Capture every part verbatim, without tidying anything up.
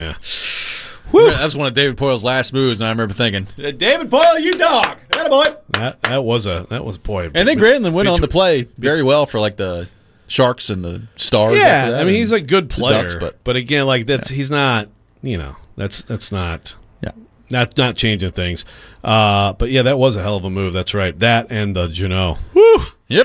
Yeah. Woo. That's one of David Poyle's last moves, and I remember thinking, David Poyle, you dog. Attaboy. That that was a that was boy. And then Granlund went on to play very well for like the Sharks and the Stars. Yeah, I mean he's a good player, Ducks, but, but again, like that's yeah. he's not. You know, that's that's not. Yeah. Not not changing things. Uh, but yeah, that was a hell of a move. That's right. That and the Jeannot. Woo. Yep.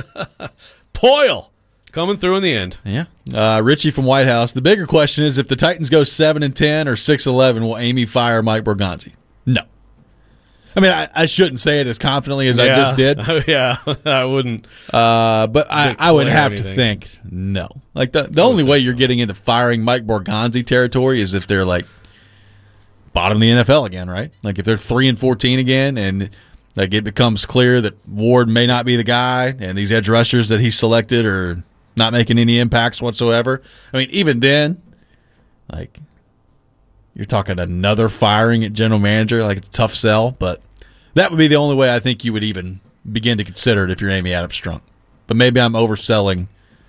Poyle coming through in the end. Yeah. Uh, Richie from White House. The bigger question is if the Titans go seven and ten or six eleven, will Amy fire Mike Borgonzi? No. I mean, I, I shouldn't say it as confidently as yeah. I just did. yeah, I wouldn't. Uh, but I, I would have to think no. Like the the only way you're getting into firing Mike Borgonzi territory is if they're like bottom of the N F L again, right? Like if they're three and fourteen again, and like it becomes clear that Ward may not be the guy, and these edge rushers that he selected are not making any impacts whatsoever. I mean, even then, like you're talking another firing at general manager. Like it's a tough sell, but that would be the only way I think you would even begin to consider it if you're Amy Adams Strunk. But maybe I'm overselling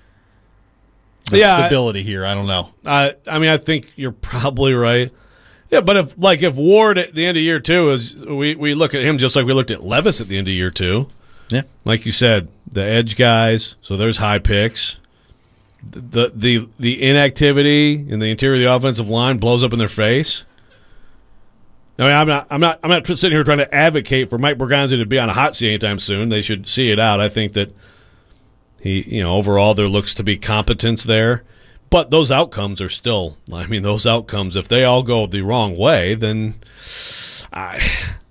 the yeah, stability I, here. I don't know. I I mean, I think you're probably right. Yeah, but if like if Ward at the end of year two is we, we look at him just like we looked at Levis at the end of year two. Yeah, like you said, the edge guys. So there's high picks. The the the inactivity in the interior of the offensive line blows up in their face. I mean, I'm not I'm not I'm not sitting here trying to advocate for Mike Borgonzi to be on a hot seat anytime soon. They should see it out. I think that he you know overall there looks to be competence there. But those outcomes are still, I mean, those outcomes, if they all go the wrong way, then I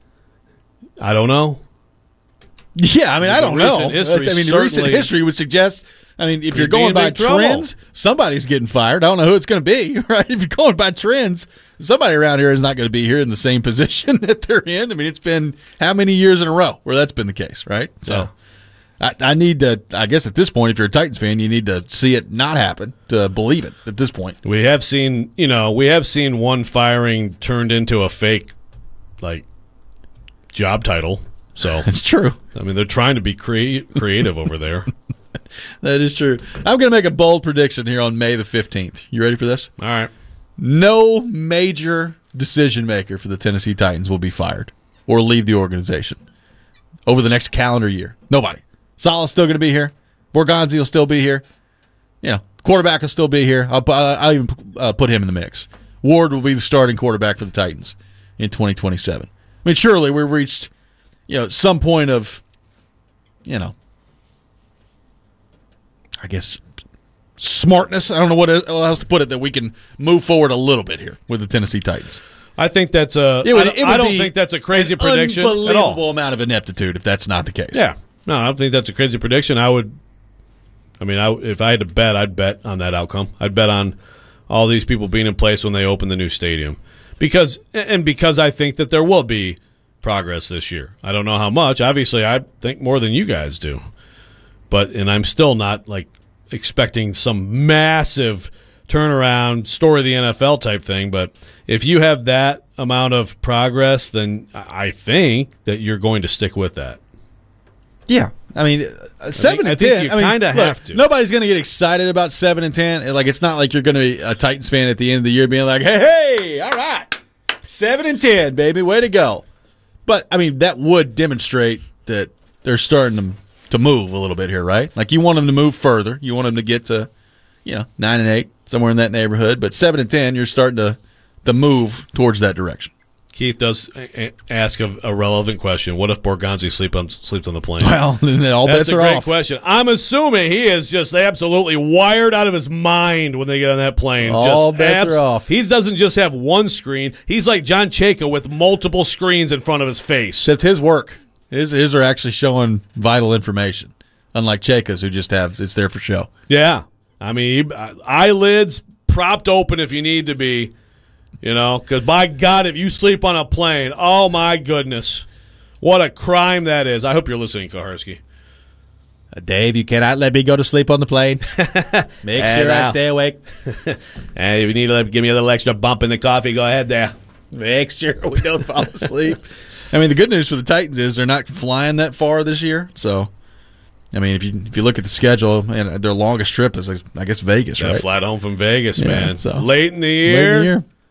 I don't know. Yeah, I mean, I don't know. History I mean, recent history would suggest, I mean, if you're going by trends, trouble. somebody's getting fired. I don't know who it's going to be, right? If you're going by trends, somebody around here is not going to be here in the same position that they're in. I mean, it's been how many years in a row where that's been the case, right? So. Yeah. I, I need to, I guess at this point, if you're a Titans fan, you need to see it not happen to believe it at this point. We have seen, you know, we have seen one firing turned into a fake, like, job title. So it's true. I mean, they're trying to be crea- creative over there. That is true. I'm going to make a bold prediction here on May the fifteenth. You ready for this? All right. No major decision maker for the Tennessee Titans will be fired or leave the organization over the next calendar year. Nobody. Salah's still going to be here. Borgonzi will still be here. You know, quarterback will still be here. I'll, I'll even uh, put him in the mix. Ward will be the starting quarterback for the Titans in twenty twenty-seven. I mean, surely we've reached, you know, some point of, you know, I guess smartness. I don't know what else to put it that we can move forward a little bit here with the Tennessee Titans. I think that's a. It would, I don't, it would I don't be think that's a crazy prediction unbelievable at all. Amount of ineptitude if that's not the case. Yeah. No, I don't think that's a crazy prediction. I would, I mean, I, if I had to bet, I'd bet on that outcome. I'd bet on all these people being in place when they open the new stadium, because and because I think that there will be progress this year. I don't know how much. Obviously, I think more than you guys do, but and I'm still not like expecting some massive turnaround story of the N F L type thing. But if you have that amount of progress, then I think that you're going to stick with that. Yeah, I mean, uh, seven I think, and I ten. think you I mean, kind of have to. Nobody's going to get excited about seven and ten. Like, it's not like you're going to be a Titans fan at the end of the year being like, "Hey, hey, all right, seven and ten, baby, way to go." But I mean, that would demonstrate that they're starting to to move a little bit here, right? Like, you want them to move further. You want them to get to, you know, nine and eight, somewhere in that neighborhood. But seven and ten, you're starting to to move towards that direction. Keith does ask a, a relevant question. What if Borgonzi sleep on, sleeps on the plane? Well, then all That's bets a are great off. question. I'm assuming he is just absolutely wired out of his mind when they get on that plane. All just bets abs- are off. He doesn't just have one screen. He's like John Chayka with multiple screens in front of his face. Except his work. His, his are actually showing vital information, unlike Chayka's, who just have it's there for show. Yeah. I mean, he- eyelids propped open if you need to be. You know, because by God, if you sleep on a plane, oh my goodness, what a crime that is. I hope you're listening, Kaharski. Uh, Dave, you cannot let me go to sleep on the plane. Make And sure I now- stay awake. And if you need to give me a little extra bump in the coffee, go ahead there. Make sure we don't fall asleep. I mean, the good news for the Titans is they're not flying that far this year. So, I mean, if you if you look at the schedule, man, their longest trip is, I guess, Vegas, Got right? a flat home from Vegas, Yeah, man. so- Late in the Late year. in the year.